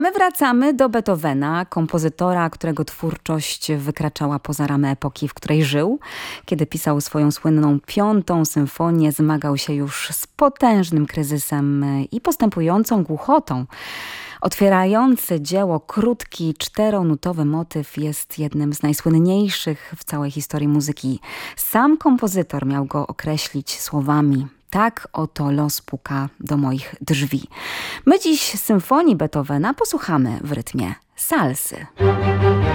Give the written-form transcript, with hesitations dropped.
My wracamy do Beethovena, kompozytora, którego twórczość wykraczała poza ramy epoki, w której żył. Kiedy pisał swoją słynną Piątą Symfonię, zmagał się już z potężnym kryzysem i postępującą głuchotą. Otwierający dzieło krótki, czteronutowy motyw jest jednym z najsłynniejszych w całej historii muzyki. Sam kompozytor miał go określić słowami: tak oto los puka do moich drzwi. My dziś symfonii Beethovena posłuchamy w rytmie salsy.